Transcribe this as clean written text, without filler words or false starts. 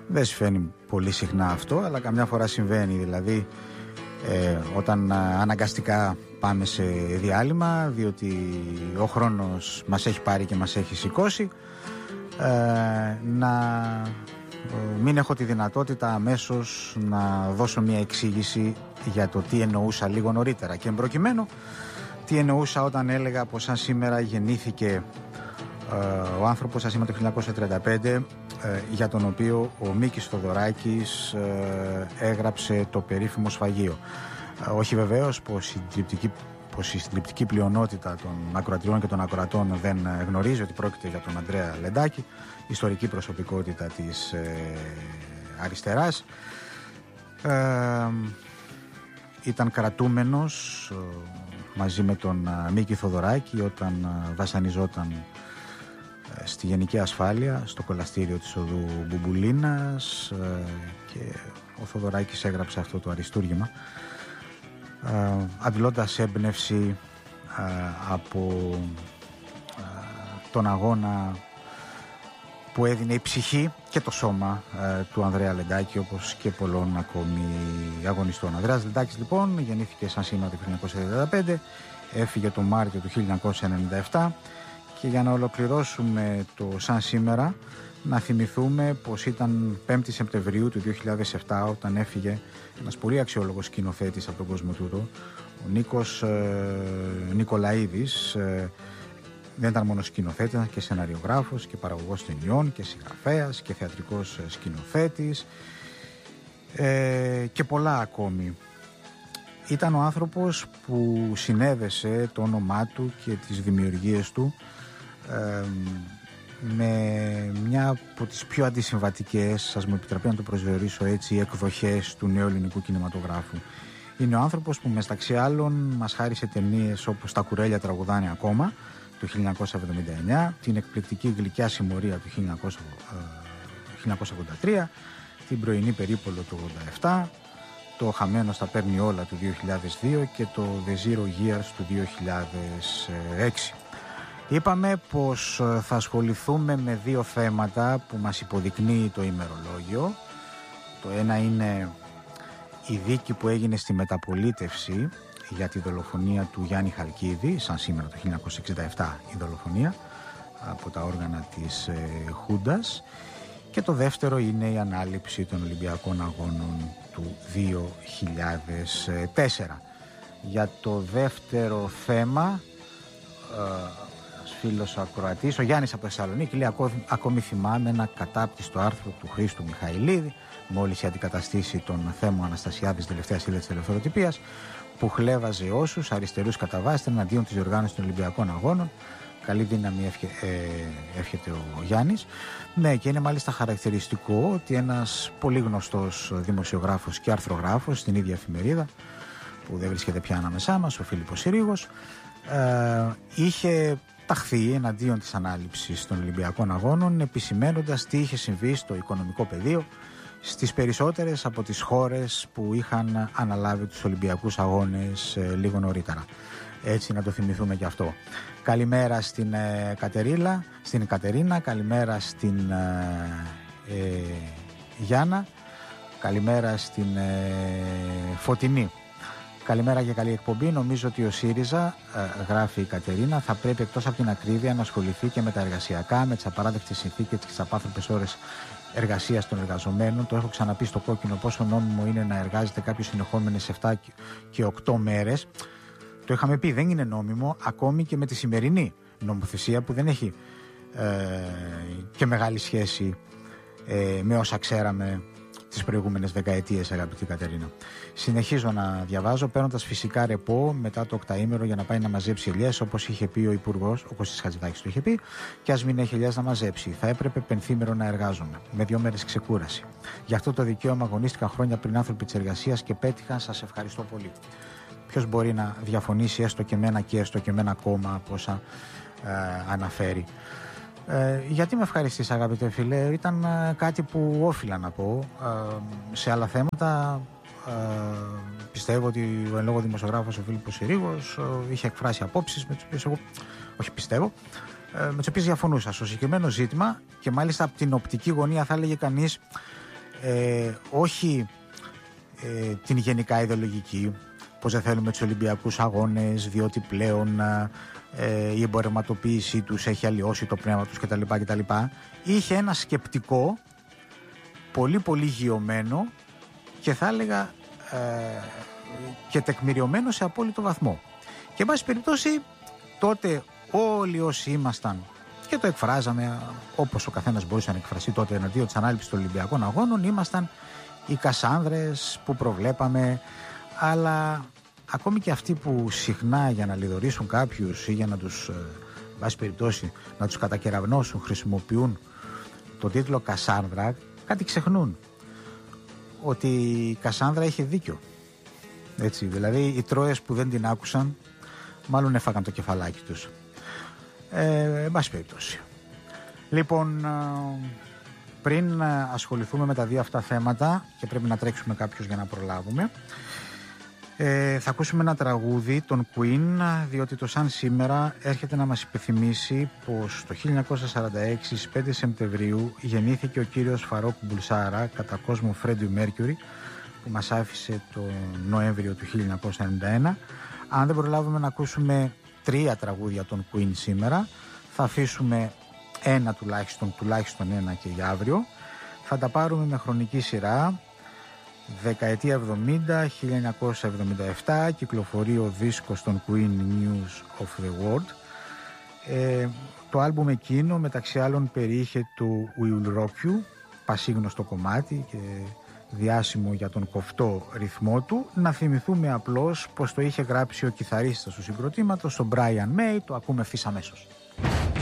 Δεν συμβαίνει πολύ συχνά αυτό, αλλά καμιά φορά συμβαίνει. Δηλαδή, όταν αναγκαστικά πάμε σε διάλειμμα, διότι ο χρόνος μας έχει πάρει και μας έχει σηκώσει, να μην έχω τη δυνατότητα αμέσως να δώσω μια εξήγηση για το τι εννοούσα λίγο νωρίτερα. Και εμπροκειμένου, τι εννοούσα όταν έλεγα πως σαν σήμερα γεννήθηκε ο άνθρωπος σαν σήμερα το 1935, για τον οποίο ο Μίκης Θοδωράκης έγραψε το περίφημο Σφαγείο. Όχι βεβαίως πως η συντριπτική πλειονότητα των ακροατριών και των ακροατών δεν γνωρίζει ότι πρόκειται για τον Ανδρέα Λεντάκη, ιστορική προσωπικότητα της αριστεράς. Ήταν κρατούμενος μαζί με τον Μίκη Θοδωράκη όταν βασανιζόταν στη Γενική Ασφάλεια, στο κολαστήριο της οδού Μπουμπουλίνας, και ο Θοδωράκης έγραψε αυτό το αριστούργημα, αντλώντας έμπνευση από τον αγώνα που έδινε η ψυχή και το σώμα του Ανδρέα Λεντάκη, όπως και πολλών ακόμη αγωνιστών. Ο Ανδρέας Λεντάκης λοιπόν γεννήθηκε σαν σήμερα το 1945, έφυγε τον Μάρτιο του 1997, και για να ολοκληρώσουμε το σαν σήμερα, να θυμηθούμε πως ήταν 5η Σεπτεμβρίου του 2007 όταν έφυγε ένας πολύ αξιόλογος σκηνοθέτης από τον κόσμο τούτο, ο Νίκος Νικολαίδης. Δεν ήταν μόνο σκηνοθέτης, ήταν και σεναριογράφος και παραγωγός ταινιών και συγγραφέας και θεατρικός σκηνοθέτης και πολλά ακόμη. Ήταν ο άνθρωπος που συνέδεσε το όνομά του και τις δημιουργίες του με μια από τις πιο αντισυμβατικές, σας μου επιτραπεί να το προσδιορίσω έτσι, εκδοχές του νέου ελληνικού κινηματογράφου. Είναι ο άνθρωπος που μεταξύ άλλων μας χάρισε ταινίες όπως «Τα κουρέλια τραγουδάνε ακόμα» του 1979, την εκπληκτική Γλυκιά Συμμορία του 1983, την Πρωινή Περίπολο του 1987, το Χαμένος τα παίρνει όλα του 2002 και το The Zero Years του 2006. Είπαμε πως θα ασχοληθούμε με δύο θέματα που μας υποδεικνύει το ημερολόγιο. Το ένα είναι η δίκη που έγινε στη μεταπολίτευση για τη δολοφονία του Γιάννη Χαλκίδη, σαν σήμερα το 1967 η δολοφονία από τα όργανα της Χούντας, και το δεύτερο είναι η ανάληψη των Ολυμπιακών Αγώνων του 2004. Για το δεύτερο θέμα, ένας φίλος ακροατής, ο Γιάννης από Θεσσαλονίκη, λέει: ακόμη θυμάμαι ένα κατάπτυστο άρθρο του Χρήστου Μιχαηλίδη, μόλις η αντικαταστήσει των Θέμου Αναστασιάδης, τελευταία σελίδα της Ελευθεροτυπίας, που χλέβαζε όσους αριστερούς καταβάσισαν εναντίον της διοργάνωσης των Ολυμπιακών Αγώνων. Καλή δύναμη εύχεται ο Γιάννης. Ναι, και είναι μάλιστα χαρακτηριστικό ότι ένας πολύ γνωστός δημοσιογράφος και αρθρογράφος στην ίδια εφημερίδα, που δεν βρίσκεται πια ανάμεσά μας, ο Φίλιππος Συρίγος, είχε ταχθεί εναντίον της ανάληψης των Ολυμπιακών Αγώνων, επισημαίνοντας τι είχε συμβεί στο οικονομικό πεδίο στις περισσότερες από τις χώρες που είχαν αναλάβει τους Ολυμπιακούς Αγώνες λίγο νωρίτερα. Έτσι να το θυμηθούμε και αυτό. Καλημέρα στην Κατερίνα, καλημέρα στην Γιάννα, καλημέρα στην Φωτεινή. Καλημέρα και καλή εκπομπή. Νομίζω ότι ο ΣΥΡΙΖΑ, γράφει η Κατερίνα, θα πρέπει εκτός από την ακρίβεια να ασχοληθεί και με τα εργασιακά, με τις απαράδεκτες συνθήκες και τις απάνθρωπες ώρες εργασίας των εργαζομένων. Το έχω ξαναπεί στο Κόκκινο πόσο νόμιμο είναι να εργάζεται κάποιος συνεχόμενες 7 και 8 μέρες. Το είχαμε πει, δεν είναι νόμιμο ακόμη και με τη σημερινή νομοθεσία που δεν έχει και μεγάλη σχέση με όσα ξέραμε τις προηγούμενες δεκαετίες, αγαπητή Κατερίνα. Συνεχίζω να διαβάζω, παίρνοντας φυσικά ρεπό μετά το οκταήμερο για να πάει να μαζέψει ελιές, όπως είχε πει ο Υπουργός, ο Κωστής Χατζηδάκης το είχε πει, και ας μην έχει ελιές να μαζέψει. Θα έπρεπε πενθήμερο να εργάζομαι, με 2 μέρες ξεκούραση. Γι' αυτό το δικαίωμα αγωνίστηκαν χρόνια πριν άνθρωποι της εργασίας και πέτυχαν. Σας ευχαριστώ πολύ. Ποιος μπορεί να διαφωνήσει έστω και με ένα και έστω και με ένα κόμμα από όσα αναφέρει. Γιατί με ευχαριστείς, αγαπητέ φίλε? Ήταν κάτι που όφιλα να πω. Σε άλλα θέματα πιστεύω ότι ο εν λόγω δημοσιογράφος ο Φίλιππος Συρίγος είχε εκφράσει απόψεις με τις οποίες εγώ, όχι πιστεύω, με τις οποίες διαφωνούσα στο συγκεκριμένο ζήτημα, και μάλιστα από την οπτική γωνία θα έλεγε κανείς όχι την γενικά ιδεολογική, πως δεν θέλουμε τους Ολυμπιακούς Αγώνες διότι πλέον η εμπορευματοποίησή τους έχει αλλοιώσει το πνεύμα τους κτλ. Είχε ένα σκεπτικό πολύ πολύ γειωμένο και θα έλεγα και τεκμηριωμένο σε απόλυτο βαθμό. Και εν πάση περιπτώσει τότε όλοι όσοι ήμασταν και το εκφράζαμε όπως ο καθένας μπορούσε να εκφραστεί τότε εναντίον της ανάληψης των Ολυμπιακών Αγώνων, ήμασταν οι Κασάνδρες που προβλέπαμε, αλλά ακόμη και αυτοί που συχνά για να λιδωρήσουν κάποιους ή για να τους, βάση περιπτώσει, να τους κατακεραυνώσουν, χρησιμοποιούν το τίτλο Κασάνδρα, κάτι ξεχνούν. Ότι η Κασάνδρα είχε δίκιο. Έτσι, δηλαδή οι Τρόες που δεν την άκουσαν μάλλον έφαγαν το κεφαλάκι τους. Εν πάση περιπτώσει. Λοιπόν, πριν ασχοληθούμε με τα δύο αυτά θέματα, και πρέπει να τρέξουμε κάποιους για να προλάβουμε, θα ακούσουμε ένα τραγούδι των Queen, διότι το σαν σήμερα έρχεται να μας υπενθυμίσει πως το 1946 στις 5 Σεπτεμβρίου γεννήθηκε ο κύριος Φαρόκ Μπουλσάρα, κατά κόσμο Φρέντι Μέρκιουρι, που μας άφησε το Νοέμβριο του 1991. Αν δεν προλάβουμε να ακούσουμε 3 τραγούδια των Queen σήμερα, θα αφήσουμε ένα τουλάχιστον ένα και για αύριο. Θα τα πάρουμε με χρονική σειρά. Δεκαετία 70, 1977, κυκλοφορεί ο δίσκος των Queen News of the World. Το άλμπουμ εκείνο μεταξύ άλλων περιείχε το We Will Rock You, πασίγνωστο κομμάτι και διάσημο για τον κοφτό ρυθμό του. Να θυμηθούμε απλώς πως το είχε γράψει ο κιθαρίστας του συγκροτήματος, ο Brian May. Το ακούμε ευθύς αμέσως.